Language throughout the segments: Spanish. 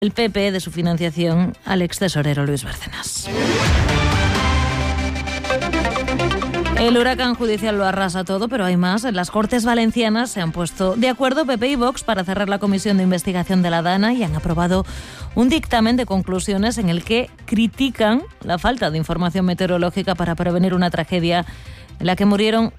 el PP de su financiación al extesorero Luis Bárcenas. El huracán judicial lo arrasa todo, pero hay más. En las Cortes Valencianas se han puesto de acuerdo PP y Vox para cerrar la comisión de investigación de la DANA y han aprobado un dictamen de conclusiones en el que critican la falta de información meteorológica para prevenir una tragedia en la que murieron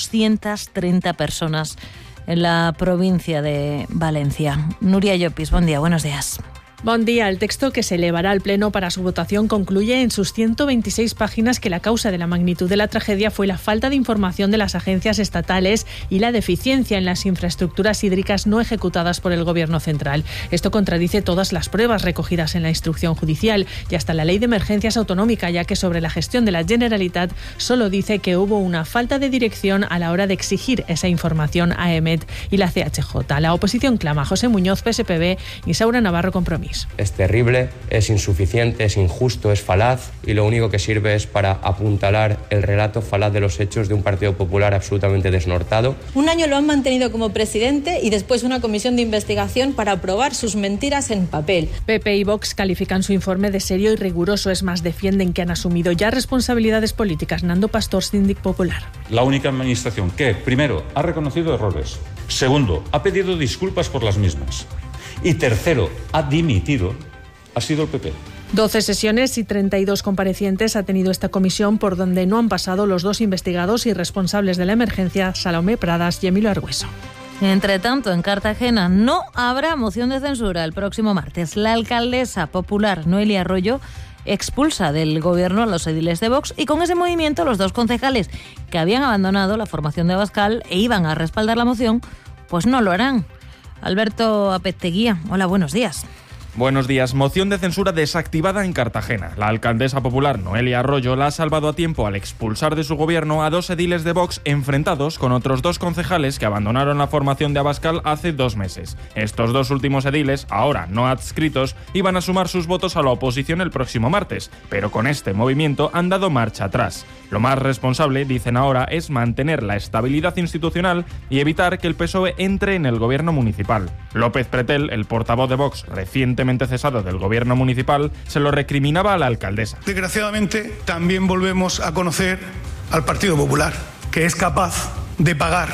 230 personas en la provincia de Valencia. Nuria Llopis, buen día, buenos días. Buen día. El texto que se elevará al Pleno para su votación concluye en sus 126 páginas que la causa de la magnitud de la tragedia fue la falta de información de las agencias estatales y la deficiencia en las infraestructuras hídricas no ejecutadas por el Gobierno central. Esto contradice todas las pruebas recogidas en la instrucción judicial y hasta la Ley de Emergencias Autonómica, ya que sobre la gestión de la Generalitat solo dice que hubo una falta de dirección a la hora de exigir esa información a EMET y la CHJ. La oposición clama a José Muñoz, PSPB, y Saura Navarro, Compromís. Es terrible, es insuficiente, es injusto, es falaz y lo único que sirve es para apuntalar el relato falaz de los hechos de un Partido Popular absolutamente desnortado. Un año lo han mantenido como presidente y después una comisión de investigación para probar sus mentiras en papel. PP y Vox califican su informe de serio y riguroso. Es más, defienden que han asumido ya responsabilidades políticas. Nando Pastor, Síndic Popular. La única administración que, primero, ha reconocido errores. Segundo, ha pedido disculpas por las mismas. Y tercero, ha dimitido, ha sido el PP. 12 sesiones y 32 comparecientes ha tenido esta comisión, por donde no han pasado los dos investigados y responsables de la emergencia, Salomé Pradas y Emilio Argüeso. Entre tanto, en Cartagena no habrá moción de censura el próximo martes. La alcaldesa popular Noelia Arroyo expulsa del gobierno a los ediles de Vox y con ese movimiento los dos concejales que habían abandonado la formación de Abascal e iban a respaldar la moción, pues no lo harán. Alberto Apetteguía, hola, buenos días. Buenos días. Moción de censura desactivada en Cartagena. La alcaldesa popular Noelia Arroyo la ha salvado a tiempo al expulsar de su gobierno a dos ediles de Vox enfrentados con otros dos concejales que abandonaron la formación de Abascal hace 2 meses. Estos dos últimos ediles, ahora no adscritos, iban a sumar sus votos a la oposición el próximo martes, pero con este movimiento han dado marcha atrás. Lo más responsable, dicen ahora, es mantener la estabilidad institucional y evitar que el PSOE entre en el gobierno municipal. López Pretel, el portavoz de Vox recientemente cesado del gobierno municipal, se lo recriminaba a la alcaldesa. Desgraciadamente, también volvemos a conocer al Partido Popular, que es capaz de pagar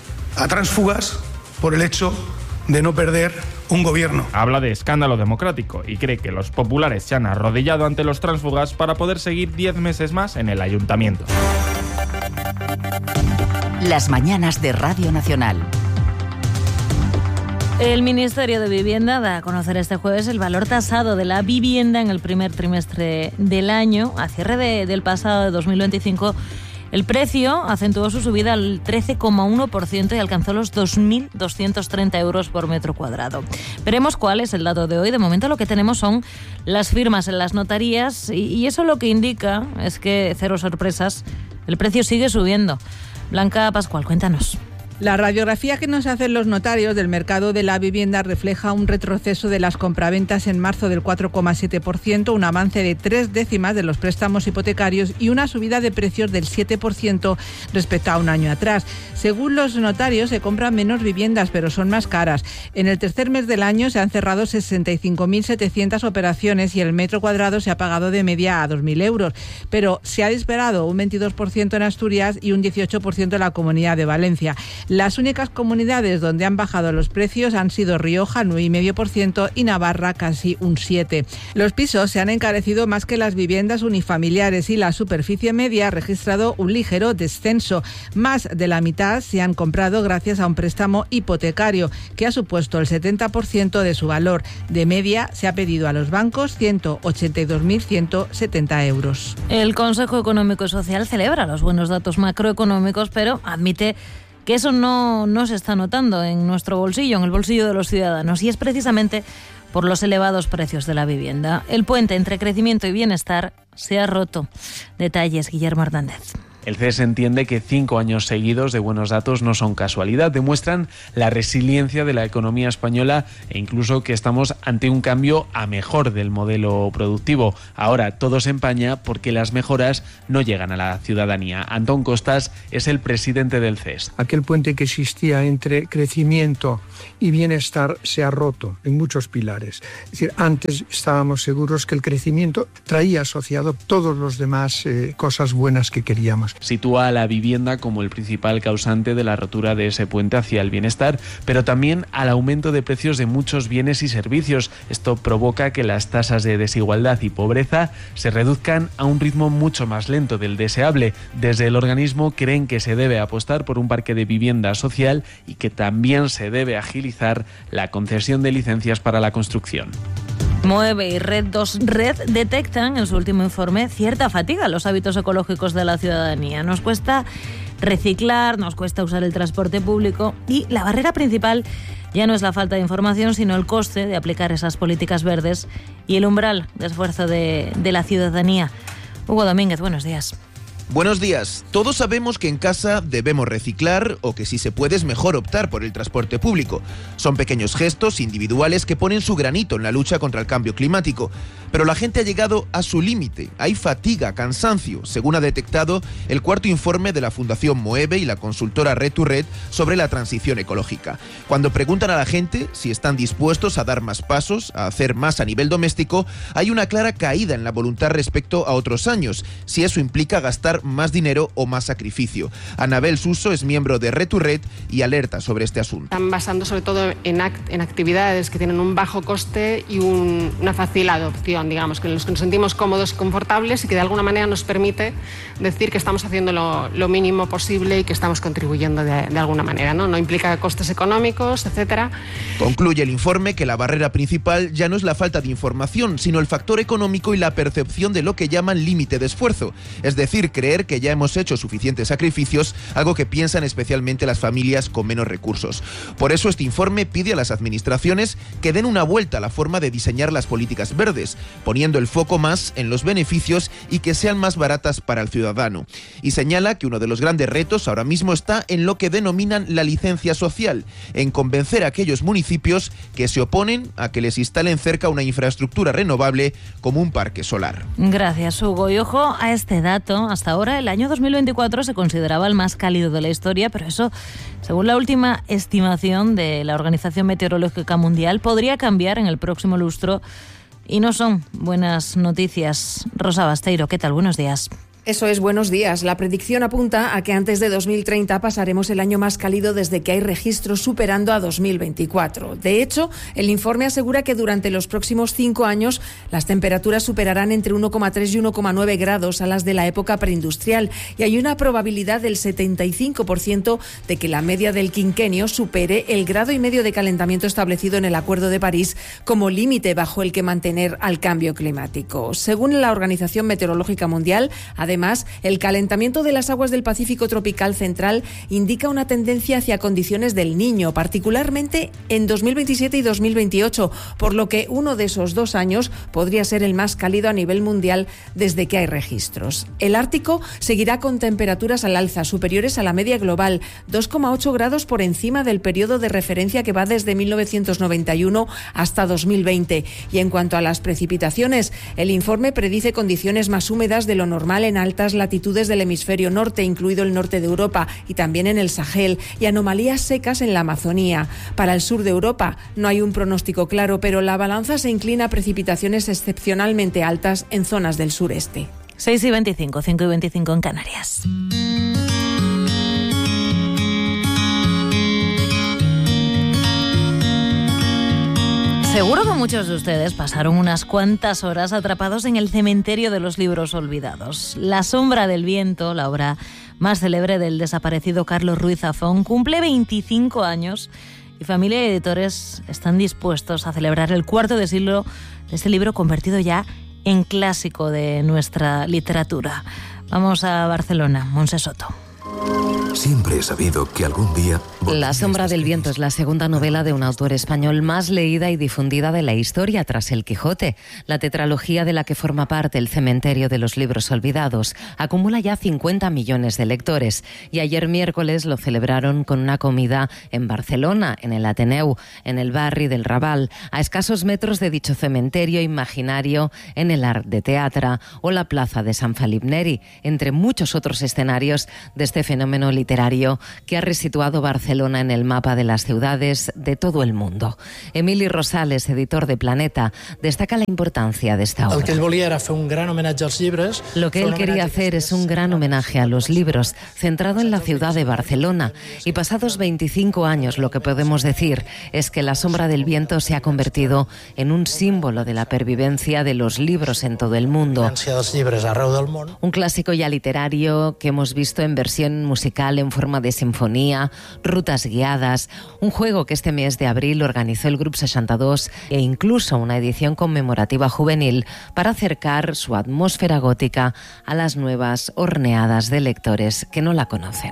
a tránsfugas por el hecho de no perder un gobierno. Habla de escándalo democrático y cree que los populares se han arrodillado ante los tránsfugas para poder seguir 10 meses más en el ayuntamiento. Las mañanas de Radio Nacional. El Ministerio de Vivienda da a conocer este jueves el valor tasado de la vivienda en el primer trimestre del año. A cierre del pasado de 2025, el precio acentuó su subida al 13,1% y alcanzó los 2.230 euros por metro cuadrado. Veremos cuál es el dato de hoy. De momento lo que tenemos son las firmas en las notarías y eso lo que indica es que, cero sorpresas, el precio sigue subiendo. Blanca Pascual, cuéntanos. La radiografía que nos hacen los notarios del mercado de la vivienda refleja un retroceso de las compraventas en marzo del 4,7%, un avance de 3 décimas de los préstamos hipotecarios y una subida de precios del 7% respecto a un año atrás. Según los notarios, se compran menos viviendas, pero son más caras. En el tercer mes del año se han cerrado 65.700 operaciones y el metro cuadrado se ha pagado de media a 2.000 euros. Pero se ha disparado un 22% en Asturias y un 18% en la Comunidad de Valencia. Las únicas comunidades donde han bajado los precios han sido Rioja, 9,5%, y Navarra, casi un 7%. Los pisos se han encarecido más que las viviendas unifamiliares y la superficie media ha registrado un ligero descenso. Más de la mitad se han comprado gracias a un préstamo hipotecario que ha supuesto el 70% de su valor. De media se ha pedido a los bancos 182.170 euros. El Consejo Económico y Social celebra los buenos datos macroeconómicos, pero admite que eso no se está notando en nuestro bolsillo, en el bolsillo de los ciudadanos, y es precisamente por los elevados precios de la vivienda. El puente entre crecimiento y bienestar se ha roto. Detalles, Guillermo Hernández. El CES entiende que 5 años seguidos de buenos datos no son casualidad, demuestran la resiliencia de la economía española e incluso que estamos ante un cambio a mejor del modelo productivo. Ahora todo se empaña porque las mejoras no llegan a la ciudadanía. Antón Costas es el presidente del CES. Aquel puente que existía entre crecimiento y bienestar se ha roto en muchos pilares. Es decir, antes estábamos seguros que el crecimiento traía asociado todos los demás cosas buenas que queríamos. Sitúa a la vivienda como el principal causante de la rotura de ese puente hacia el bienestar, pero también al aumento de precios de muchos bienes y servicios. Esto provoca que las tasas de desigualdad y pobreza se reduzcan a un ritmo mucho más lento del deseable. Desde el organismo creen que se debe apostar por un parque de vivienda social y que también se debe agilizar la concesión de licencias para la construcción. Moeve y Red 2 Red detectan en su último informe cierta fatiga en los hábitos ecológicos de la ciudadanía. Nos cuesta reciclar, nos cuesta usar el transporte público y la barrera principal ya no es la falta de información, sino el coste de aplicar esas políticas verdes y el umbral de esfuerzo de la ciudadanía. Hugo Domínguez, buenos días. Buenos días. Todos sabemos que en casa debemos reciclar o que si se puede es mejor optar por el transporte público. Son pequeños gestos individuales que ponen su granito en la lucha contra el cambio climático. Pero la gente ha llegado a su límite. Hay fatiga, cansancio, según ha detectado el cuarto informe de la Fundación Moeve y la consultora Red to Red sobre la transición ecológica. Cuando preguntan a la gente si están dispuestos a dar más pasos, a hacer más a nivel doméstico, hay una clara caída en la voluntad respecto a otros años, si eso implica gastar más dinero o más sacrificio. Anabel Suso es miembro de Red to Red y alerta sobre este asunto. Están basando sobre todo en actividades que tienen un bajo coste y una fácil adopción, digamos, que en los que nos sentimos cómodos y confortables y que de alguna manera nos permite decir que estamos haciendo lo mínimo posible y que estamos contribuyendo de alguna manera, ¿no? No implica costes económicos, etcétera. Concluye el informe que la barrera principal ya no es la falta de información, sino el factor económico y la percepción de lo que llaman límite de esfuerzo, es decir, creer que ya hemos hecho suficientes sacrificios, algo que piensan especialmente las familias con menos recursos. Por eso este informe pide a las administraciones que den una vuelta a la forma de diseñar las políticas verdes, poniendo el foco más en los beneficios y que sean más baratas para el ciudadano. Y señala que uno de los grandes retos ahora mismo está en lo que denominan la licencia social, en convencer a aquellos municipios que se oponen a que les instalen cerca una infraestructura renovable como un parque solar. Gracias, Hugo. Y ojo a este dato. Hasta ahora, el año 2024 se consideraba el más cálido de la historia, pero eso, según la última estimación de la Organización Meteorológica Mundial, podría cambiar en el próximo lustro y no son buenas noticias. Rosa Basteiro, ¿qué tal? Buenos días. Eso es, buenos días. La predicción apunta a que antes de 2030 pasaremos el año más cálido desde que hay registros, superando a 2024. De hecho, el informe asegura que durante los próximos 5 años las temperaturas superarán entre 1,3 y 1,9 grados a las de la época preindustrial y hay una probabilidad del 75% de que la media del quinquenio supere el 1,5 grados de calentamiento establecido en el Acuerdo de París como límite bajo el que mantener al cambio climático. Según la Organización Meteorológica Mundial, además, el calentamiento de las aguas del Pacífico tropical central indica una tendencia hacia condiciones del Niño, particularmente en 2027 y 2028, por lo que uno de esos 2 años podría ser el más cálido a nivel mundial desde que hay registros. El Ártico seguirá con temperaturas al alza, superiores a la media global, 2,8 grados por encima del periodo de referencia que va desde 1991 hasta 2020. Y en cuanto a las precipitaciones, el informe predice condiciones más húmedas de lo normal en altas latitudes del hemisferio norte, incluido el norte de Europa y también en el Sahel, y anomalías secas en la Amazonía. Para el sur de Europa no hay un pronóstico claro, pero la balanza se inclina a precipitaciones excepcionalmente altas en zonas del sureste. 6:25, 5:25 en Canarias. Seguro que muchos de ustedes pasaron unas cuantas horas atrapados en el cementerio de los libros olvidados. La sombra del viento, la obra más célebre del desaparecido Carlos Ruiz Zafón, cumple 25 años y familia y editores están dispuestos a celebrar el cuarto de siglo de este libro convertido ya en clásico de nuestra literatura. Vamos a Barcelona, Montse Soto. Siempre he sabido que algún día... La sombra del viento es la segunda novela de un autor español más leída y difundida de la historia tras El Quijote. La tetralogía de la que forma parte El cementerio de los libros olvidados acumula ya 50 millones de lectores y ayer miércoles lo celebraron con una comida en Barcelona, en el Ateneu, en el barri del Raval, a escasos metros de dicho cementerio imaginario, en el Arc de Teatre o la plaza de Sant Felip Neri, entre muchos otros escenarios de este fenómeno literario que ha resituado Barcelona en el mapa de las ciudades de todo el mundo. Emili Rosales, editor de Planeta, destaca la importancia de esta obra. Lo que él quería hacer es un gran homenaje a los libros, centrado en la ciudad de Barcelona. Y pasados 25 años, lo que podemos decir es que La sombra del viento se ha convertido en un símbolo de la pervivencia de los libros en todo el mundo. Un clásico ya literario que hemos visto en versión musical en forma de sinfonía, rutas guiadas, un juego que este mes de abril organizó el Grup 62 e incluso una edición conmemorativa juvenil para acercar su atmósfera gótica a las nuevas horneadas de lectores que no la conocen.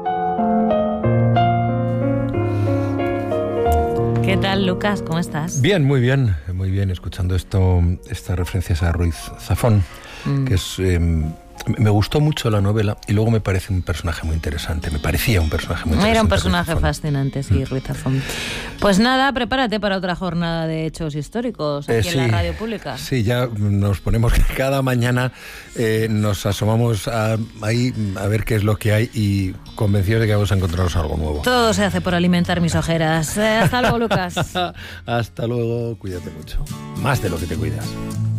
¿Qué tal, Lucas? ¿Cómo estás? Bien, muy bien, escuchando estas referencias a Ruiz Zafón, que es... me gustó mucho la novela y luego me parece un personaje muy interesante. Me parecía un personaje muy interesante. Era un personaje fascinante, sí, Ruiz Zafón. Pues nada, prepárate para otra jornada de hechos históricos aquí en la radio pública. Sí, ya nos ponemos cada mañana, nos asomamos ahí a ver qué es lo que hay y convencidos de que vamos a encontrarnos algo nuevo. Todo se hace por alimentar mis ojeras. Hasta luego, Lucas. Hasta luego, cuídate mucho. Más de lo que te cuidas.